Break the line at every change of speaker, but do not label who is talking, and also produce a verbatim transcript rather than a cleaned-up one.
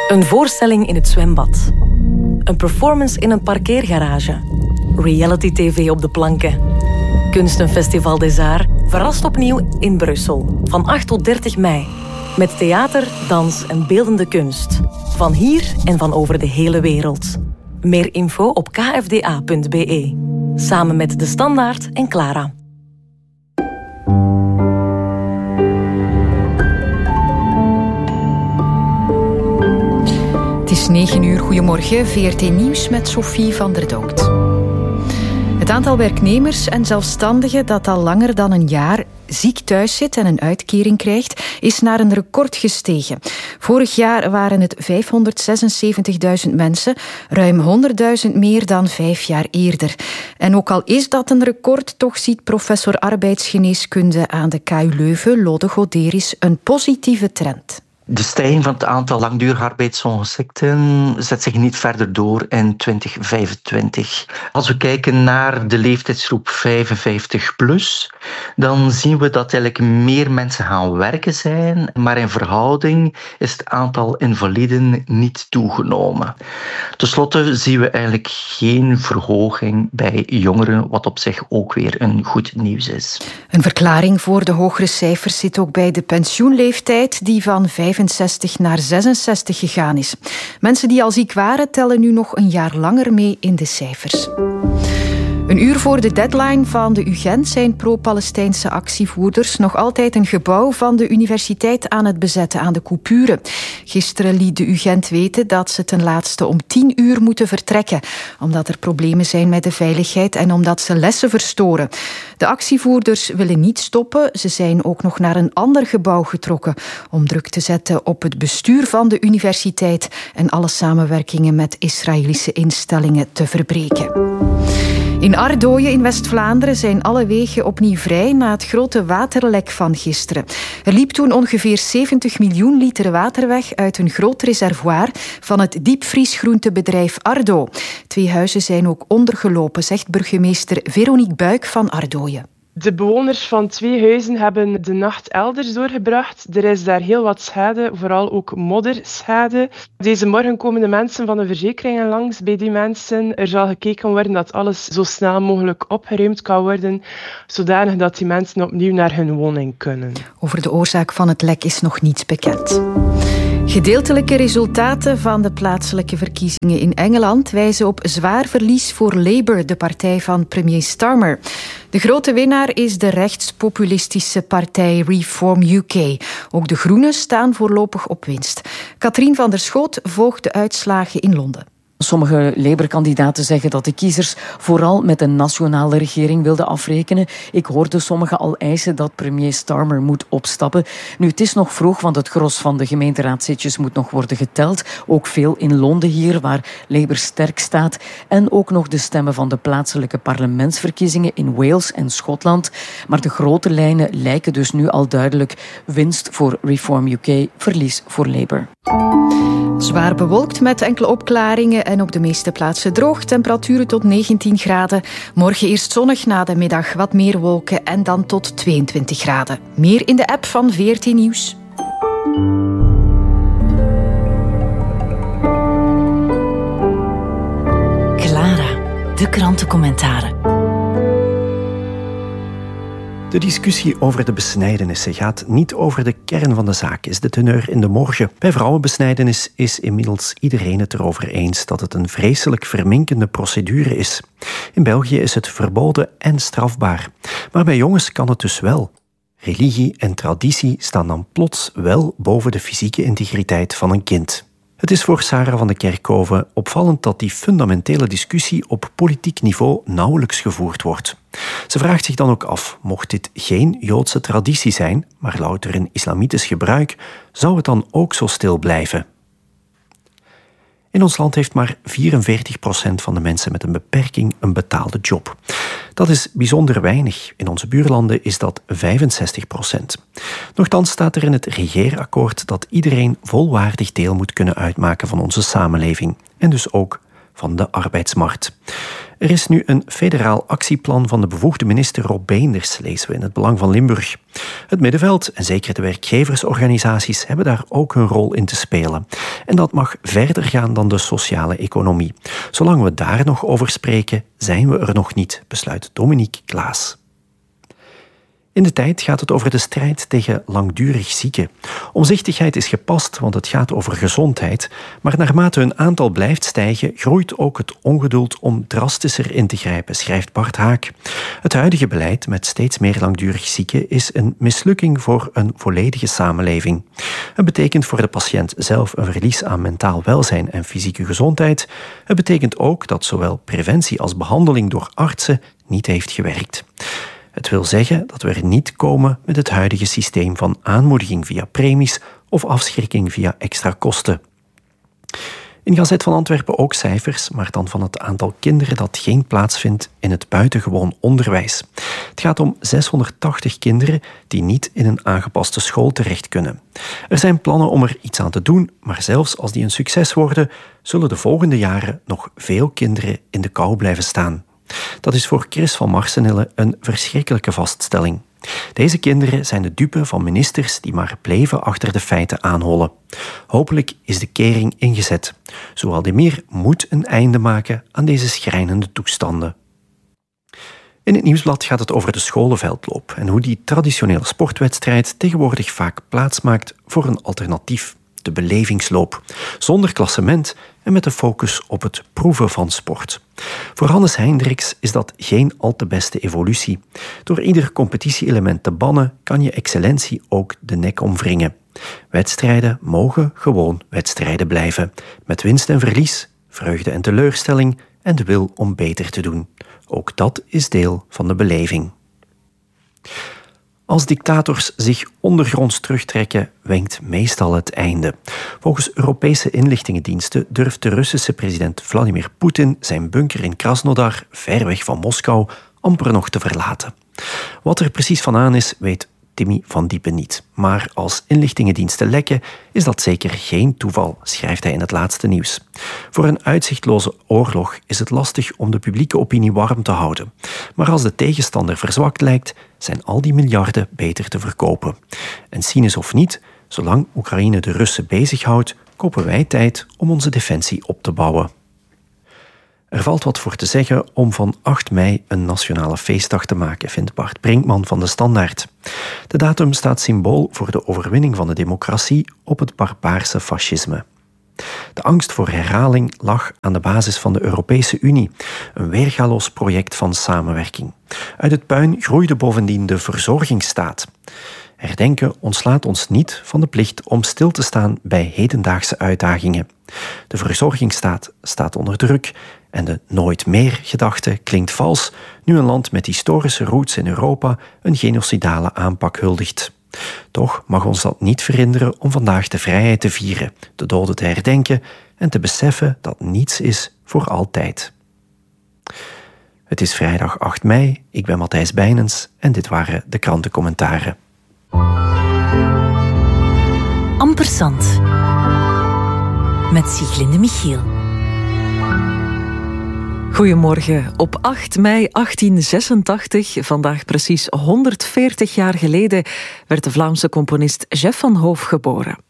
Een voorstelling in het zwembad. Een performance in een parkeergarage. Reality tv op de planken. Kunstenfestival des Arts verrast opnieuw in Brussel. Van acht tot dertig mei. Met theater, dans en beeldende kunst. Van hier en van over de hele wereld. Meer info op k f d a punt b e. Samen met De Standaard en Clara.
Het is negen uur, goedemorgen, V R T Nieuws met Sophie van der Donkt. Het aantal werknemers en zelfstandigen dat al langer dan een jaar ziek thuis zit en een uitkering krijgt, is naar een record gestegen. Vorig jaar waren het vijfhonderdzesenzeventigduizend mensen, ruim honderdduizend meer dan vijf jaar eerder. En ook al is dat een record, toch ziet professor arbeidsgeneeskunde aan de K U Leuven, Lode Goderis, een positieve trend.
De stijging van het aantal langdurige arbeidsongeschikten zet zich niet verder door in twintig vijfentwintig. Als we kijken naar de leeftijdsgroep vijfenvijftig plus, dan zien we dat eigenlijk meer mensen gaan werken zijn, maar in verhouding is het aantal invaliden niet toegenomen. Ten slotte zien we eigenlijk geen verhoging bij jongeren, wat op zich ook weer een goed nieuws is.
Een verklaring voor de hogere cijfers zit ook bij de pensioenleeftijd, die van vijfenzestig naar zesenzestig gegaan is. Mensen die al ziek waren, tellen nu nog een jaar langer mee in de cijfers. Een uur voor de deadline van de U Gent zijn pro-Palestijnse actievoerders nog altijd een gebouw van de universiteit aan het bezetten aan de coupure. Gisteren liet de U Gent weten dat ze ten laatste om tien uur moeten vertrekken, omdat er problemen zijn met de veiligheid en omdat ze lessen verstoren. De actievoerders willen niet stoppen. Ze zijn ook nog naar een ander gebouw getrokken om druk te zetten op het bestuur van de universiteit en alle samenwerkingen met Israëlische instellingen te verbreken. In Ardooien in West-Vlaanderen zijn alle wegen opnieuw vrij na het grote waterlek van gisteren. Er liep toen ongeveer zeventig miljoen liter water weg uit een groot reservoir van het diepvriesgroentebedrijf Ardo. Twee huizen zijn ook ondergelopen, zegt burgemeester Veronique Buik van Ardooien.
De bewoners van twee huizen hebben de nacht elders doorgebracht. Er is daar heel wat schade, vooral ook modderschade. Deze morgen komen de mensen van de verzekeringen langs bij die mensen. Er zal gekeken worden dat alles zo snel mogelijk opgeruimd kan worden, zodanig dat die mensen opnieuw naar hun woning kunnen.
Over de oorzaak van het lek is nog niets bekend. Gedeeltelijke resultaten van de plaatselijke verkiezingen in Engeland wijzen op zwaar verlies voor Labour, de partij van premier Starmer. De grote winnaar is de rechtspopulistische partij Reform U K. Ook de Groenen staan voorlopig op winst. Katrien van der Schoot volgt de uitslagen in Londen.
Sommige Labour-kandidaten zeggen dat de kiezers vooral met een nationale regering wilden afrekenen. Ik hoorde sommigen al eisen dat premier Starmer moet opstappen. Nu, het is nog vroeg, want het gros van de gemeenteraadszitjes moet nog worden geteld. Ook veel in Londen hier, waar Labour sterk staat. En ook nog de stemmen van de plaatselijke parlementsverkiezingen in Wales en Schotland. Maar de grote lijnen lijken dus nu al duidelijk. Winst voor Reform U K, verlies voor Labour.
Zwaar bewolkt met enkele opklaringen en op de meeste plaatsen droog. Temperaturen tot negentien graden. Morgen eerst zonnig, na de middag wat meer wolken en dan tot tweeëntwintig graden. Meer in de app van V R T Nieuws.
Clara, de krantencommentaren.
De discussie over de besnijdenissen gaat niet over de kern van de zaak, is de teneur in de morgen. Bij vrouwenbesnijdenis is inmiddels iedereen het erover eens dat het een vreselijk verminkende procedure is. In België is het verboden en strafbaar. Maar bij jongens kan het dus wel. Religie en traditie staan dan plots wel boven de fysieke integriteit van een kind. Het is voor Sarah van de Kerkhoven opvallend dat die fundamentele discussie op politiek niveau nauwelijks gevoerd wordt. Ze vraagt zich dan ook af, mocht dit geen Joodse traditie zijn, maar louter een islamitisch gebruik, zou het dan ook zo stil blijven? In ons land heeft maar vierenveertig procent van de mensen met een beperking een betaalde job. Dat is bijzonder weinig. In onze buurlanden is dat vijfenzestig procent. Nochtans staat er in het regeerakkoord dat iedereen volwaardig deel moet kunnen uitmaken van onze samenleving. En dus ook van de arbeidsmarkt. Er is nu een federaal actieplan van de bevoegde minister Rob Beenders, lezen we in Het Belang van Limburg. Het middenveld en zeker de werkgeversorganisaties hebben daar ook hun rol in te spelen. En dat mag verder gaan dan de sociale economie. Zolang we daar nog over spreken, zijn we er nog niet, besluit Dominique Klaas. In de tijd gaat het over de strijd tegen langdurig zieken. Omzichtigheid is gepast, want het gaat over gezondheid. Maar naarmate hun aantal blijft stijgen, groeit ook het ongeduld om drastischer in te grijpen, schrijft Bart Haak. Het huidige beleid met steeds meer langdurig zieken is een mislukking voor een volledige samenleving. Het betekent voor de patiënt zelf een verlies aan mentaal welzijn en fysieke gezondheid. Het betekent ook dat zowel preventie als behandeling door artsen niet heeft gewerkt. Het wil zeggen dat we er niet komen met het huidige systeem van aanmoediging via premies of afschrikking via extra kosten. In Gazet van Antwerpen ook cijfers, maar dan van het aantal kinderen dat geen plaats vindt in het buitengewoon onderwijs. Het gaat om zeshonderdtachtig kinderen die niet in een aangepaste school terecht kunnen. Er zijn plannen om er iets aan te doen, maar zelfs als die een succes worden, zullen de volgende jaren nog veel kinderen in de kou blijven staan. Dat is voor Chris van Marsenille een verschrikkelijke vaststelling. Deze kinderen zijn de dupe van ministers die maar bleven achter de feiten aanhollen. Hopelijk is de kering ingezet. Zoaldemir moet een einde maken aan deze schrijnende toestanden. In het Nieuwsblad gaat het over de scholenveldloop en hoe die traditionele sportwedstrijd tegenwoordig vaak plaatsmaakt voor een alternatief. De belevingsloop, zonder klassement en met de focus op het proeven van sport. Voor Hannes Hendricks is dat geen al te beste evolutie. Door ieder competitie-element te bannen, kan je excellentie ook de nek omwringen. Wedstrijden mogen gewoon wedstrijden blijven, met winst en verlies, vreugde en teleurstelling en de wil om beter te doen. Ook dat is deel van de beleving. Als dictators zich ondergronds terugtrekken, wenkt meestal het einde. Volgens Europese inlichtingendiensten durft de Russische president Vladimir Poetin zijn bunker in Krasnodar, ver weg van Moskou, amper nog te verlaten. Wat er precies van aan is, weet Timmy van Diepen niet. Maar als inlichtingendiensten lekken, is dat zeker geen toeval, schrijft hij in het laatste nieuws. Voor een uitzichtloze oorlog is het lastig om de publieke opinie warm te houden. Maar als de tegenstander verzwakt lijkt, zijn al die miljarden beter te verkopen. En cynisch of niet, zolang Oekraïne de Russen bezighoudt, kopen wij tijd om onze defensie op te bouwen. Er valt wat voor te zeggen om van acht mei een nationale feestdag te maken, vindt Bart Brinkman van De Standaard. De datum staat symbool voor de overwinning van de democratie op het barbaarse fascisme. De angst voor herhaling lag aan de basis van de Europese Unie, een weergaloos project van samenwerking. Uit het puin groeide bovendien de verzorgingsstaat. Herdenken ontslaat ons niet van de plicht om stil te staan bij hedendaagse uitdagingen. De verzorgingsstaat staat onder druk en de nooit meer gedachte klinkt vals nu een land met historische roots in Europa een genocidale aanpak huldigt. Toch mag ons dat niet verhinderen om vandaag de vrijheid te vieren, de doden te herdenken en te beseffen dat niets is voor altijd. Het is vrijdag acht mei, ik ben Matthijs Bijnens en dit waren de krantencommentaren.
Ampersand met Sieglinde Michiel. Goedemorgen. Op acht mei achttien zesentachtig, vandaag precies honderdveertig jaar geleden, werd de Vlaamse componist Jeff van Hoof geboren.